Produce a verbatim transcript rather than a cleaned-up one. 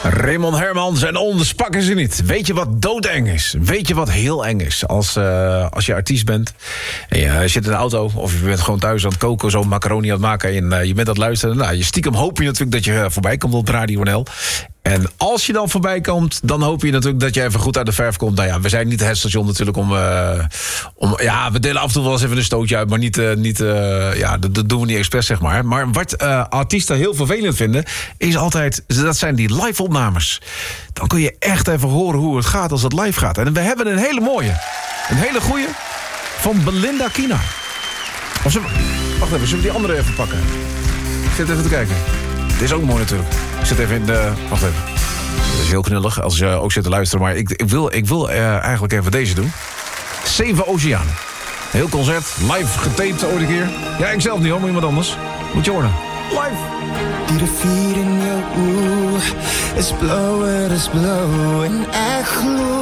Raymond Hermans en Ons pakken ze niet. Weet je wat doodeng is? Weet je wat heel eng is? Als, uh, als je artiest bent en je zit in de auto of je bent gewoon thuis aan het koken, zo'n macaroni aan het maken en uh, je bent aan het luisteren. Nou, je stiekem hoop je natuurlijk dat je uh, voorbij komt op Radio N L. En als je dan voorbij komt, dan hoop je natuurlijk dat je even goed uit de verf komt. Nou ja, we zijn niet het station natuurlijk om... Uh, om ja, we delen af en toe wel eens even een stootje uit, maar niet... Uh, niet uh, ja, dat, dat doen we niet expres, zeg maar. Maar wat uh, artiesten heel vervelend vinden, is altijd... dat zijn die live-opnames. Dan kun je echt even horen hoe het gaat als het live gaat. En we hebben een hele mooie, een hele goeie van Belinda Kina. Of zullen we, wacht even, zullen we die andere even pakken? Ik zit even te kijken. Dit is ook mooi natuurlijk. Ik zit even in de... Wacht even. Dat is heel knullig als je ook zit te luisteren. Maar ik, ik wil, ik wil uh, eigenlijk even deze doen. Zeven Oceanen. Heel concert. Live getaped ooit een keer. Ja, ik zelf niet hoor, maar iemand anders. Moet je horen. Live. Die de vier in jou, it's blowing, it's blowing. Echt gloed.